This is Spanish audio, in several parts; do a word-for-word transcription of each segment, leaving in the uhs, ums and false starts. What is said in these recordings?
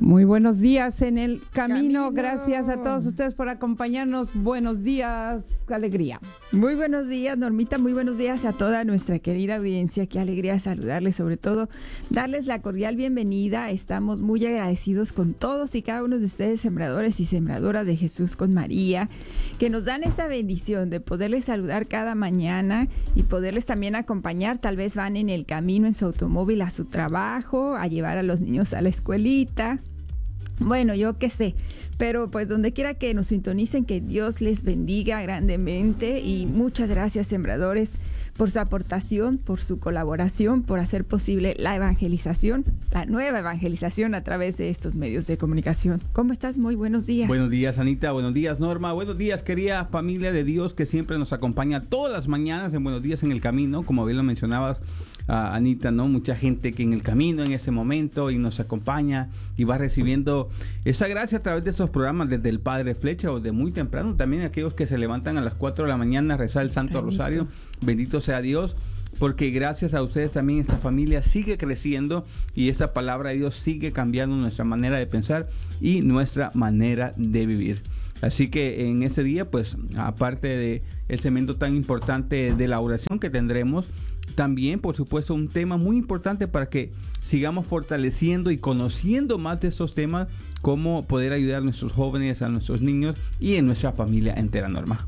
Muy buenos días en el camino. camino. Gracias a todos ustedes por acompañarnos. Buenos días, qué alegría. Muy buenos días, Normita. Muy buenos días a toda nuestra querida audiencia. Qué alegría saludarles, sobre todo darles la cordial bienvenida. Estamos muy agradecidos con todos y cada uno de ustedes, sembradores y sembradoras de Jesús con María, que nos dan esa bendición de poderles saludar cada mañana y poderles también acompañar. Tal vez van en el camino en su automóvil a su trabajo, a llevar a los niños a la escuelita. Bueno, yo qué sé, pero pues donde quiera que nos sintonicen, que Dios les bendiga grandemente y muchas gracias, sembradores, por su aportación, por su colaboración, por hacer posible la evangelización, la nueva evangelización a través de estos medios de comunicación. ¿Cómo estás? Muy buenos días. Buenos días, Anita. Buenos días, Norma. Buenos días, querida familia de Dios que siempre nos acompaña todas las mañanas en Buenos Días en el Camino, como bien lo mencionabas, uh, Anita, ¿no? Mucha gente que en el camino, en ese momento, y nos acompaña y va recibiendo esa gracia a través de esos programas, desde el Padre Flecha o de muy temprano, también aquellos que se levantan a las cuatro de la mañana a rezar el Santo Bendito. Rosario. Bendito sea Dios, porque gracias a ustedes también esta familia sigue creciendo y esa palabra de Dios sigue cambiando nuestra manera de pensar y nuestra manera de vivir. Así que en este día, pues, aparte de el segmento tan importante de la oración que tendremos, también, por supuesto, un tema muy importante para que sigamos fortaleciendo y conociendo más de estos temas, cómo poder ayudar a nuestros jóvenes, a nuestros niños y en nuestra familia entera, Norma.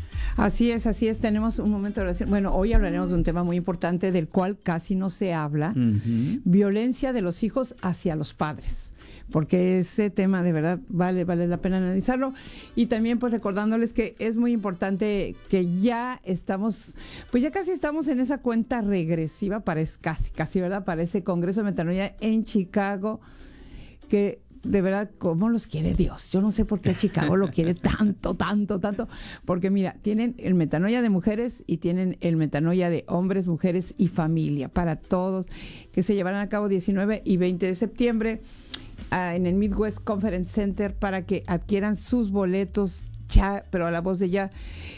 Así es, así es. Tenemos un momento de oración. Bueno, hoy hablaremos de un tema muy importante del cual casi no se habla. Uh-huh. Violencia de los hijos hacia los padres. Porque ese tema de verdad vale, vale la pena analizarlo. Y también pues recordándoles que es muy importante que ya estamos, pues ya casi estamos en esa cuenta regresiva, parece casi, casi, ¿verdad? Para ese Congreso de Metanoia en Chicago, que de verdad, ¿cómo los quiere Dios? Yo no sé por qué Chicago lo quiere tanto, tanto, tanto. Porque mira, tienen el Metanoia de mujeres y tienen el Metanoia de hombres, mujeres y familia para todos, que se llevarán a cabo diecinueve y veinte de septiembre uh, en el Midwest Conference Center para que adquieran sus boletos ya, pero a la voz de ya.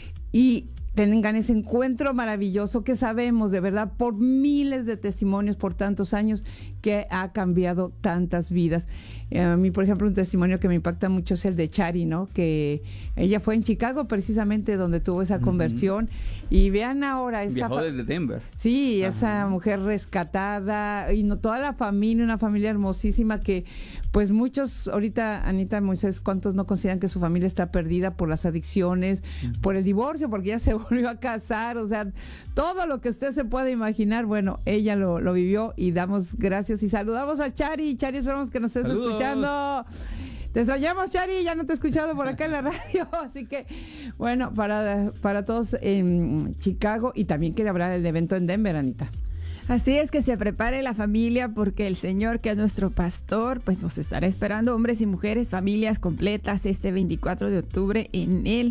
Y tengan ese encuentro maravilloso que sabemos de verdad por miles de testimonios por tantos años que ha cambiado tantas vidas. Eh, a mí, por ejemplo, un testimonio que me impacta mucho es el de Chari, ¿no? Que ella fue en Chicago precisamente donde tuvo esa conversión. Uh-huh. Y vean ahora esa viajó fa- desde Denver. Sí, Ajá. Esa mujer rescatada y no toda la familia, una familia hermosísima que pues muchos ahorita, Anita, Moisés, ¿cuántos no consideran que su familia está perdida por las adicciones, uh-huh. por el divorcio, porque ya se volvió a casar? O sea, todo lo que usted se puede imaginar, bueno, ella lo, lo vivió y damos gracias y saludamos a Chari. Chari, esperamos que nos estés ¡Saludos! escuchando. Te extrañamos, Chari, ya no te he escuchado por acá en la radio, así que bueno, para, para todos en Chicago y también que habrá el evento en Denver, Anita. Así es, que se prepare la familia porque el Señor, que es nuestro pastor, pues nos estará esperando, hombres y mujeres, familias completas, este veinticuatro de octubre en el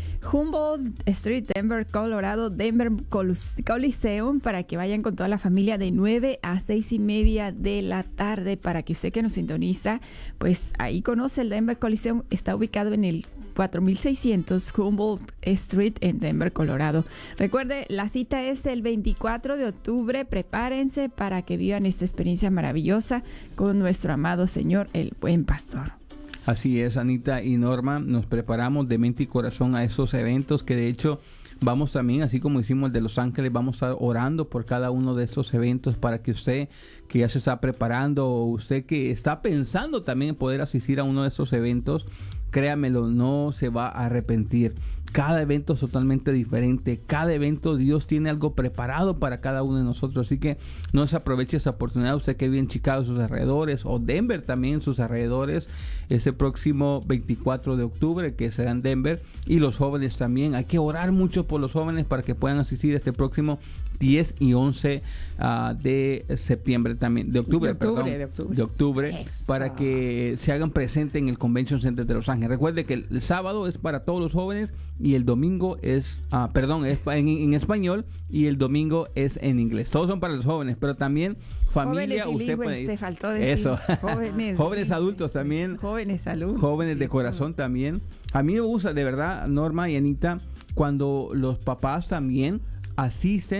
Humboldt Street, Denver, Colorado, Denver Coliseum, para que vayan con toda la familia de nueve a seis y media de la tarde, para que usted que nos sintoniza, pues ahí conoce el Denver Coliseum. Está ubicado en el cuatro mil seiscientos Humboldt Street en Denver, Colorado. Recuerde, la cita es el veinticuatro de octubre. Prepárense para que vivan esta experiencia maravillosa con nuestro amado Señor, el buen pastor. Así es, Anita y Norma, nos preparamos de mente y corazón a esos eventos que de hecho vamos también, así como hicimos el de Los Ángeles, vamos a estar orando por cada uno de estos eventos para que usted que ya se está preparando o usted que está pensando también en poder asistir a uno de esos eventos, créamelo, no se va a arrepentir. Cada evento es totalmente diferente. Cada evento Dios tiene algo preparado para cada uno de nosotros. Así que no se aproveche esa oportunidad. Usted que vive en Chicago, sus alrededores, o Denver también, sus alrededores, ese próximo veinticuatro de octubre que será en Denver. Y los jóvenes también. Hay que orar mucho por los jóvenes para que puedan asistir este próximo diez y once uh, de septiembre también, de octubre, de octubre, perdón, de octubre, de octubre Eso. Para que se hagan presentes en el Convention Center de Los Ángeles. Recuerde que el, el sábado es para todos los jóvenes y el domingo es, uh, perdón, es en, en español y el domingo es en inglés. Todos son para los jóvenes, pero también familia, jóvenes usted puede ir. Te faltó decir. Eso. Jóvenes, jóvenes adultos también. Jóvenes adultos. Jóvenes sí, de corazón también. A mí me gusta, de verdad, Norma y Anita, cuando los papás también asisten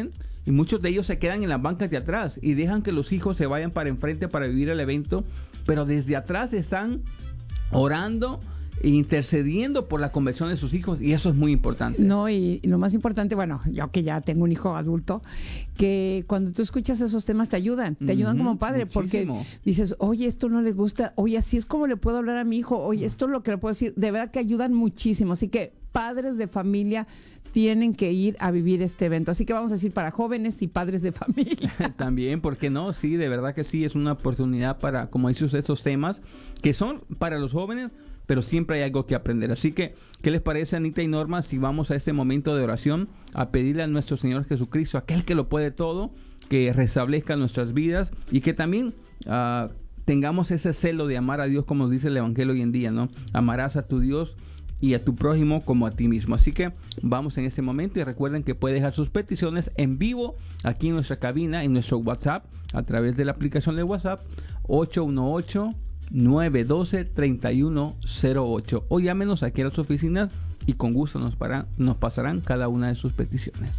Y muchos de ellos se quedan en las bancas de atrás y dejan que los hijos se vayan para enfrente para vivir el evento, pero desde atrás están orando e intercediendo por la conversión de sus hijos, y eso es muy importante. No, y, y lo más importante, bueno, yo que ya tengo un hijo adulto, que cuando tú escuchas esos temas te ayudan, te ayudan uh-huh, como padre, muchísimo. Porque dices, oye, esto no les gusta, oye, así es como le puedo hablar a mi hijo, oye, esto es lo que le puedo decir, de verdad que ayudan muchísimo, así que padres de familia tienen que ir a vivir este evento, así que vamos a decir para jóvenes y padres de familia. También, ¿por qué no? Sí, de verdad que sí, es una oportunidad para, como dices, estos temas que son para los jóvenes, pero siempre hay algo que aprender. Así que, ¿qué les parece, Anita y Norma, si vamos a este momento de oración a pedirle a nuestro Señor Jesucristo, aquel que lo puede todo, que restablezca nuestras vidas y que también uh, tengamos ese celo de amar a Dios, como nos dice el Evangelio hoy en día, ¿no? Amarás a tu Dios y a tu prójimo como a ti mismo. Así que vamos en ese momento y recuerden que puede dejar sus peticiones en vivo aquí en nuestra cabina, en nuestro WhatsApp, a través de la aplicación de WhatsApp ocho uno ocho, nueve uno dos, tres uno cero ocho, o llámenos aquí a las oficinas y con gusto nos, para, nos pasarán cada una de sus peticiones.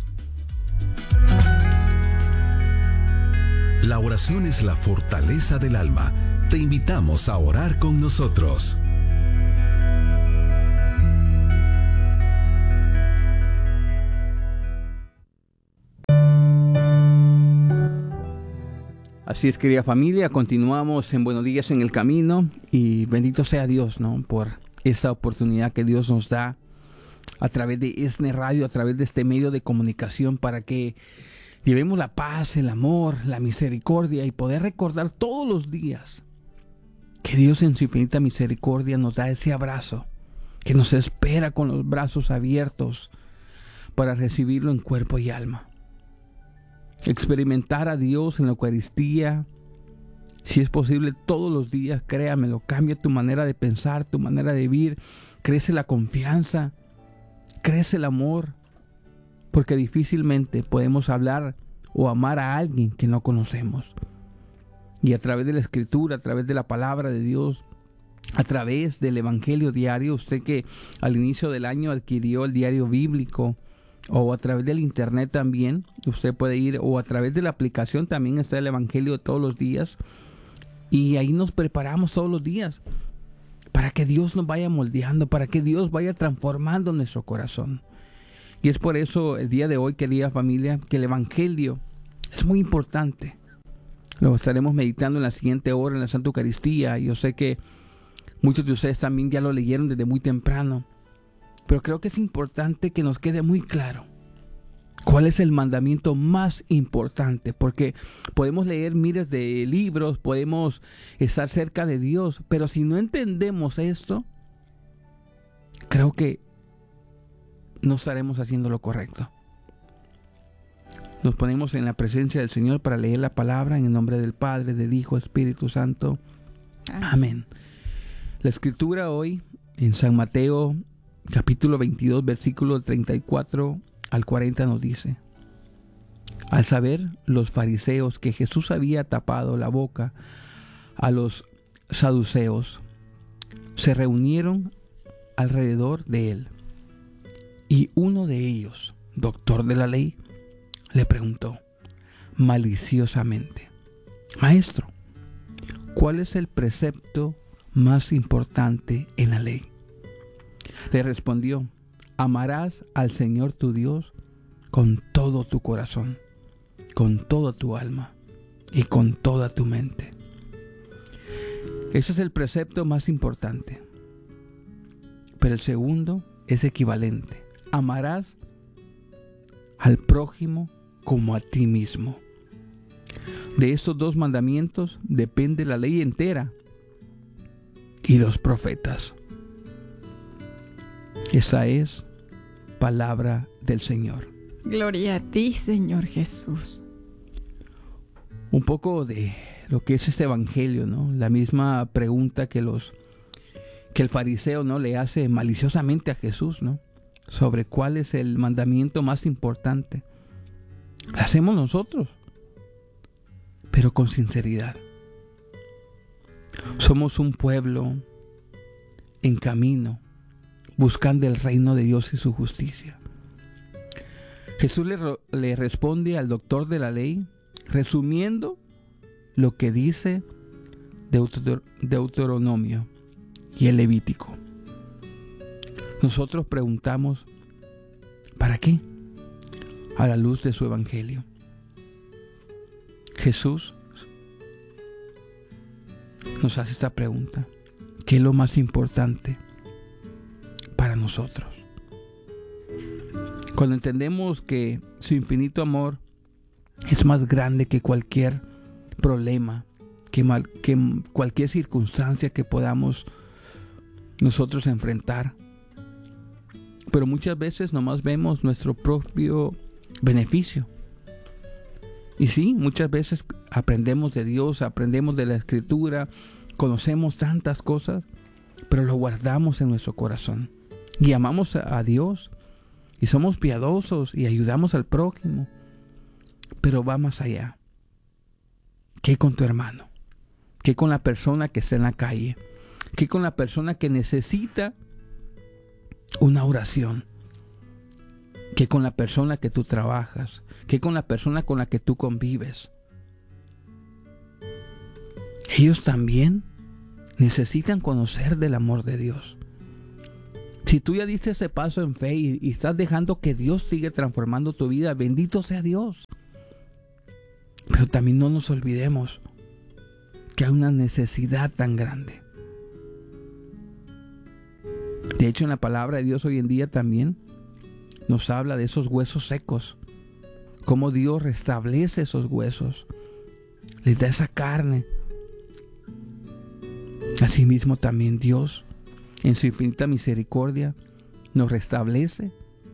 La oración es la fortaleza del alma. Te invitamos a orar con nosotros. Así es, querida familia, continuamos en Buenos Días en el Camino y bendito sea Dios, ¿no? Por esa oportunidad que Dios nos da a través de ESNE Radio, a través de este medio de comunicación para que llevemos la paz, el amor, la misericordia y poder recordar todos los días que Dios en su infinita misericordia nos da ese abrazo, que nos espera con los brazos abiertos para recibirlo en cuerpo y alma. Experimentar a Dios en la Eucaristía, si es posible todos los días, créamelo, cambia tu manera de pensar, tu manera de vivir, crece la confianza, crece el amor, porque difícilmente podemos hablar o amar a alguien que no conocemos. Y a través de la Escritura, a través de la palabra de Dios, a través del Evangelio diario, usted que al inicio del año adquirió el diario bíblico, o a través del internet también, usted puede ir, o a través de la aplicación también está el Evangelio de todos los días, y ahí nos preparamos todos los días para que Dios nos vaya moldeando, para que Dios vaya transformando nuestro corazón. Y es por eso el día de hoy, querida familia, que el Evangelio es muy importante. Lo estaremos meditando en la siguiente hora en la Santa Eucaristía. Yo sé que muchos de ustedes también ya lo leyeron desde muy temprano, pero creo que es importante que nos quede muy claro cuál es el mandamiento más importante, porque podemos leer miles de libros, podemos estar cerca de Dios, pero si no entendemos esto, creo que no estaremos haciendo lo correcto. Nos ponemos en la presencia del Señor para leer la palabra en el nombre del Padre, del Hijo, Espíritu Santo. Amén. La escritura hoy en San Mateo capítulo veintidós, versículo treinta y cuatro al cuarenta nos dice: al saber los fariseos que Jesús había tapado la boca a los saduceos, se reunieron alrededor de él. Y uno de ellos, doctor de la ley, le preguntó maliciosamente: Maestro, ¿cuál es el precepto más importante en la ley? Le respondió: amarás al Señor tu Dios con todo tu corazón, con toda tu alma y con toda tu mente. Ese es el precepto más importante. Pero el segundo es equivalente: amarás al prójimo como a ti mismo. De estos dos mandamientos depende la ley entera y los profetas. Esa es palabra del Señor. Gloria a ti, Señor Jesús. Un poco de lo que es este evangelio, ¿no? La misma pregunta que los que el fariseo, ¿no?, le hace maliciosamente a Jesús, ¿no?, sobre cuál es el mandamiento más importante. La hacemos nosotros, pero con sinceridad. Somos un pueblo en camino, buscando el reino de Dios y su justicia. Jesús le, le responde al doctor de la ley, resumiendo lo que dice Deuter, Deuteronomio y el Levítico. Nosotros preguntamos, ¿para qué? A la luz de su evangelio. Jesús nos hace esta pregunta: ¿qué es lo más importante para nosotros? Cuando entendemos que su infinito amor es más grande que cualquier problema, que, mal, que cualquier circunstancia que podamos nosotros enfrentar, pero muchas veces nomás vemos nuestro propio beneficio. Y sí, muchas veces aprendemos de Dios, aprendemos de la Escritura, conocemos tantas cosas, pero lo guardamos en nuestro corazón. Y amamos a Dios, y somos piadosos, y ayudamos al prójimo. Pero va más allá. ¿Qué con tu hermano? ¿Qué con la persona que está en la calle? ¿Qué con la persona que necesita una oración? ¿Qué con la persona que tú trabajas? ¿Qué con la persona con la que tú convives? Ellos también necesitan conocer del amor de Dios. Si tú ya diste ese paso en fe y, y estás dejando que Dios siga transformando tu vida, bendito sea Dios. Pero también no nos olvidemos que hay una necesidad tan grande. De hecho, en la palabra de Dios hoy en día también nos habla de esos huesos secos, cómo Dios restablece esos huesos, les da esa carne. Asimismo también Dios, en su infinita misericordia, nos restablece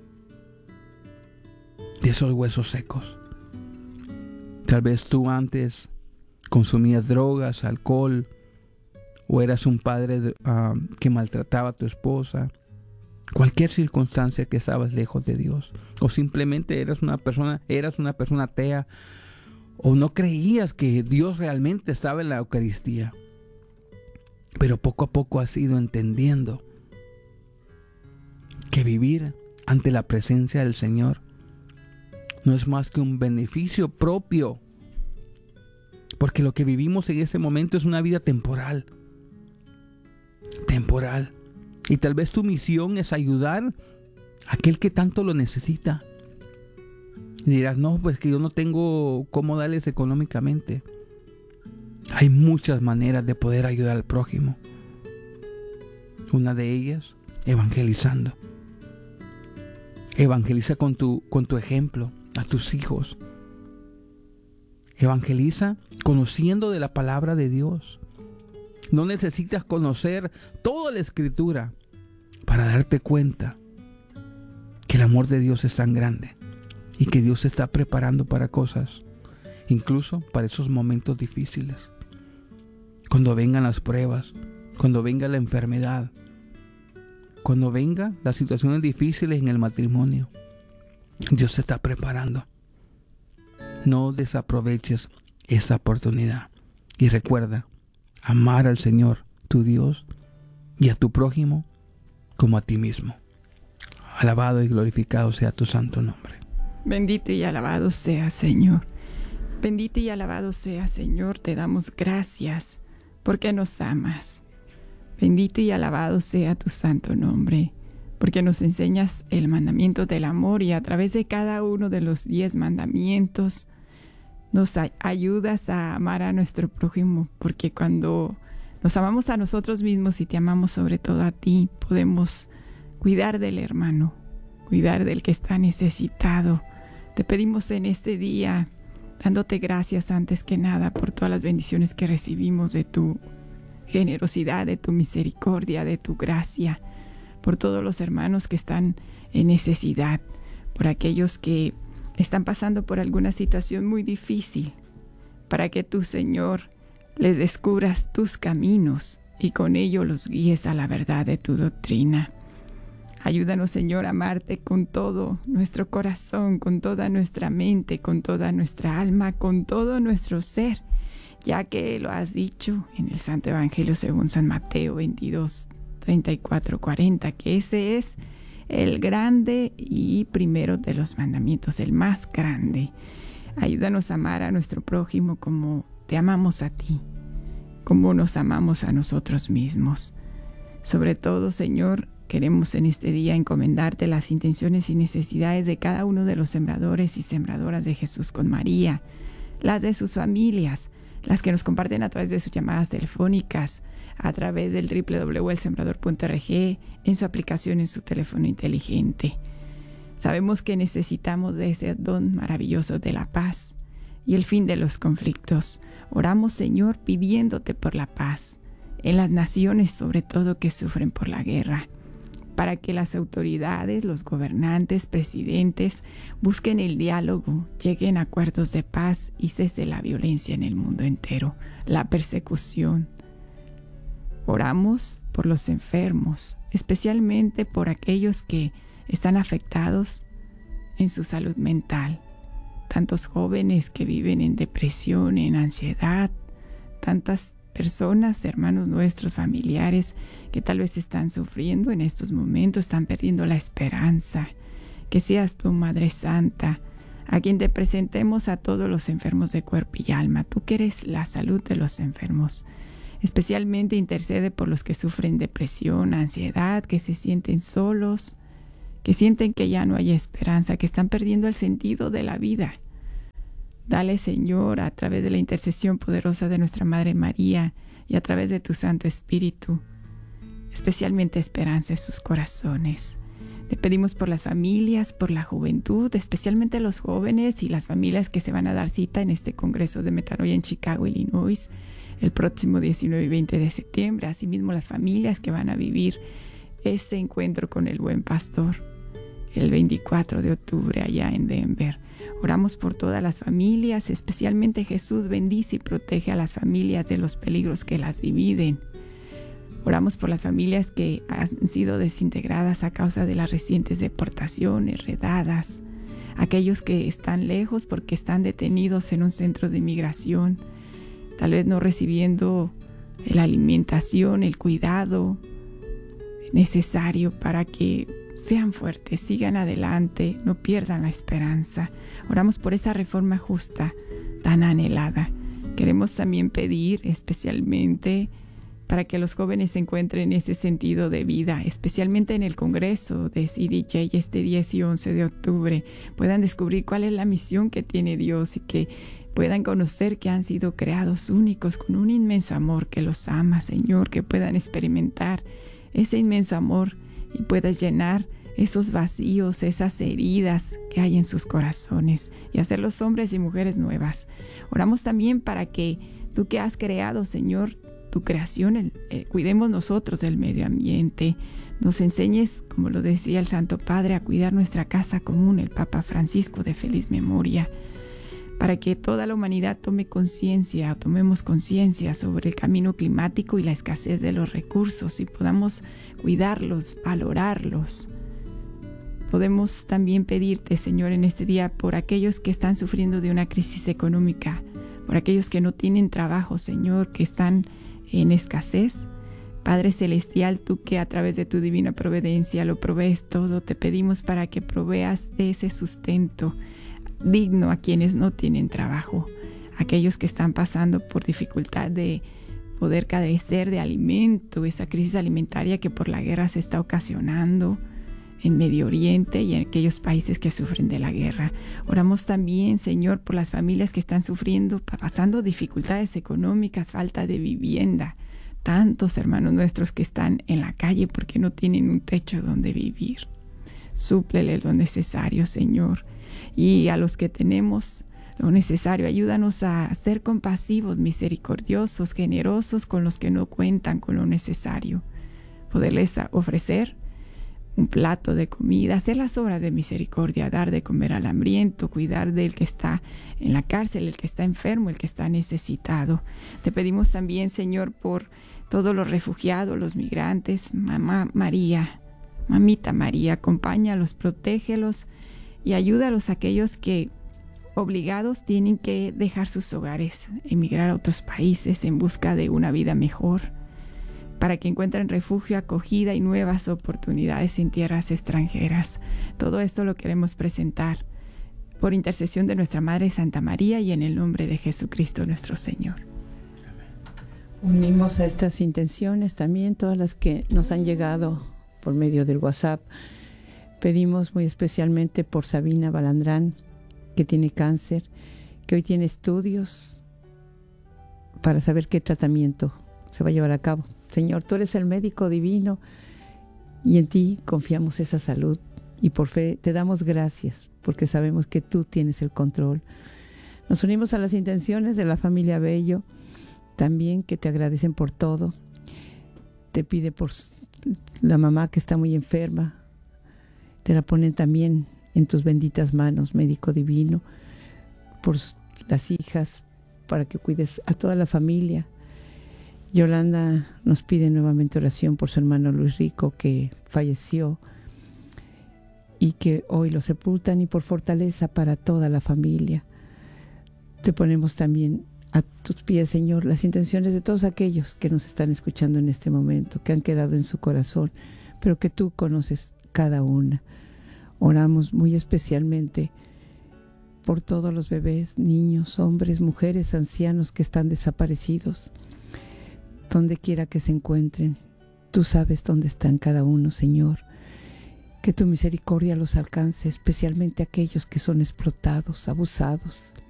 de esos huesos secos. Tal vez tú antes consumías drogas, alcohol, o eras un padre uh, que maltrataba a tu esposa, cualquier circunstancia que estabas lejos de Dios, o simplemente eras una persona, eras una persona atea, o no creías que Dios realmente estaba en la Eucaristía. Pero poco a poco has ido entendiendo que vivir ante la presencia del Señor no es más que un beneficio propio, porque lo que vivimos en este momento es una vida temporal, temporal, y tal vez tu misión es ayudar a aquel que tanto lo necesita. Y dirás, no, pues que yo no tengo cómo darles económicamente. Hay muchas maneras de poder ayudar al prójimo. Una de ellas, evangelizando. Evangeliza con tu, con tu ejemplo a tus hijos. Evangeliza conociendo de la palabra de Dios. No necesitas conocer toda la Escritura para darte cuenta que el amor de Dios es tan grande y que Dios se está preparando para cosas, incluso para esos momentos difíciles. Cuando vengan las pruebas, cuando venga la enfermedad, cuando venga las situaciones difíciles en el matrimonio, Dios se está preparando. No desaproveches esa oportunidad. Y recuerda, amar al Señor, tu Dios, y a tu prójimo como a ti mismo. Alabado y glorificado sea tu santo nombre. Bendito y alabado sea, Señor. Bendito y alabado sea, Señor. Te damos gracias porque nos amas. Bendito y alabado sea tu santo nombre, porque nos enseñas el mandamiento del amor y a través de cada uno de los diez mandamientos nos ayudas a amar a nuestro prójimo, porque cuando nos amamos a nosotros mismos y te amamos sobre todo a ti, podemos cuidar del hermano, cuidar del que está necesitado. Te pedimos en este día, dándote gracias antes que nada por todas las bendiciones que recibimos de tu generosidad, de tu misericordia, de tu gracia, por todos los hermanos que están en necesidad, por aquellos que están pasando por alguna situación muy difícil, para que tú, Señor, les descubras tus caminos y con ello los guíes a la verdad de tu doctrina. Ayúdanos, Señor, a amarte con todo nuestro corazón, con toda nuestra mente, con toda nuestra alma, con todo nuestro ser, ya que lo has dicho en el Santo Evangelio según San Mateo veintidós, treinta y cuatro, cuarenta, que ese es el grande y primero de los mandamientos, el más grande. Ayúdanos a amar a nuestro prójimo como te amamos a ti, como nos amamos a nosotros mismos. Sobre todo, Señor, queremos en este día encomendarte las intenciones y necesidades de cada uno de los sembradores y sembradoras de Jesús con María, las de sus familias, las que nos comparten a través de sus llamadas telefónicas, a través del doble u doble u doble u punto el sembrador punto org, en su aplicación en su teléfono inteligente. Sabemos que necesitamos de ese don maravilloso de la paz y el fin de los conflictos. Oramos, Señor, pidiéndote por la paz en las naciones, sobre todo que sufren por la guerra, para que las autoridades, los gobernantes, presidentes, busquen el diálogo, lleguen a acuerdos de paz y cese la violencia en el mundo entero, la persecución. Oramos por los enfermos, especialmente por aquellos que están afectados en su salud mental. Tantos jóvenes que viven en depresión, en ansiedad, tantas personas, hermanos nuestros, familiares, que tal vez están sufriendo en estos momentos, están perdiendo la esperanza. Que seas tú, Madre Santa, a quien te presentemos a todos los enfermos de cuerpo y alma. Tú que eres la salud de los enfermos. Especialmente intercede por los que sufren depresión, ansiedad, que se sienten solos, que sienten que ya no hay esperanza, que están perdiendo el sentido de la vida. Dale, Señor, a través de la intercesión poderosa de nuestra Madre María y a través de tu Santo Espíritu, especialmente esperanza en sus corazones. Te pedimos por las familias, por la juventud, especialmente los jóvenes y las familias que se van a dar cita en este Congreso de Metanoia en Chicago, Illinois, el próximo diecinueve y veinte de septiembre. Asimismo, las familias que van a vivir ese encuentro con el Buen Pastor el veinticuatro de octubre allá en Denver. Oramos por todas las familias, especialmente Jesús bendice y protege a las familias de los peligros que las dividen. Oramos por las familias que han sido desintegradas a causa de las recientes deportaciones, redadas, aquellos que están lejos porque están detenidos en un centro de inmigración, tal vez no recibiendo la alimentación, el cuidado necesario para que sean fuertes, sigan adelante, no pierdan la esperanza. Oramos por esa reforma justa tan anhelada. Queremos también pedir especialmente para que los jóvenes encuentren ese sentido de vida, especialmente en el Congreso de C D J este diez y once de octubre, puedan descubrir cuál es la misión que tiene Dios y que puedan conocer que han sido creados únicos con un inmenso amor que los ama, Señor, que puedan experimentar ese inmenso amor y puedas llenar esos vacíos, esas heridas que hay en sus corazones y hacerlos hombres y mujeres nuevas. Oramos también para que tú que has creado, Señor, tu creación, el, eh, cuidemos nosotros del medio ambiente, nos enseñes, como lo decía el Santo Padre, a cuidar nuestra casa común, el Papa Francisco de feliz memoria, para que toda la humanidad tome conciencia, tomemos conciencia sobre el camino climático y la escasez de los recursos y podamos cuidarlos, valorarlos. Podemos también pedirte, Señor, en este día por aquellos que están sufriendo de una crisis económica, por aquellos que no tienen trabajo, Señor, que están en escasez. Padre Celestial, tú que a través de tu divina providencia lo provees todo, te pedimos para que proveas de ese sustento digno a quienes no tienen trabajo, aquellos que están pasando por dificultad de poder carecer de alimento, esa crisis alimentaria que por la guerra se está ocasionando en Medio Oriente y en aquellos países que sufren de la guerra. Oramos también, Señor, por las familias que están sufriendo, pasando dificultades económicas, falta de vivienda. Tantos hermanos nuestros que están en la calle porque no tienen un techo donde vivir. Súplele lo necesario, Señor. Y a los que tenemos lo necesario, ayúdanos a ser compasivos, misericordiosos, generosos con los que no cuentan con lo necesario. Poderles ofrecer un plato de comida, hacer las obras de misericordia, dar de comer al hambriento, cuidar del que está en la cárcel, el que está enfermo, el que está necesitado. Te pedimos también, Señor, por todos los refugiados, los migrantes, Mamá María, Mamita María, acompáñalos, protégelos y ayúdalos a aquellos que obligados tienen que dejar sus hogares, emigrar a otros países en busca de una vida mejor. para que encuentren refugio, acogida y nuevas oportunidades en tierras extranjeras. Todo esto lo queremos presentar por intercesión de nuestra Madre Santa María y en el nombre de Jesucristo nuestro Señor. Unimos a estas intenciones también todas las que nos han llegado por medio del WhatsApp. Pedimos muy especialmente por Sabina Balandrán, que tiene cáncer, que hoy tiene estudios para saber qué tratamiento se va a llevar a cabo. Señor, tú eres el médico divino y en ti confiamos esa salud y por fe te damos gracias porque sabemos que tú tienes el control. Nos unimos a las intenciones de la familia Bello, también que te agradecen por todo. Te pide por la mamá que está muy enferma, te la ponen también en tus benditas manos, médico divino, por las hijas, para que cuides a toda la familia. Yolanda nos pide nuevamente oración por su hermano Luis Rico, que falleció y que hoy lo sepultan, y por fortaleza para toda la familia. Te ponemos también a tus pies, Señor, las intenciones de todos aquellos que nos están escuchando en este momento, que han quedado en su corazón, pero que tú conoces cada una. Oramos muy especialmente por todos los bebés, niños, hombres, mujeres, ancianos que están desaparecidos. Donde quiera que se encuentren, tú sabes dónde están cada uno, Señor. Que tu misericordia los alcance, especialmente aquellos que son explotados, abusados,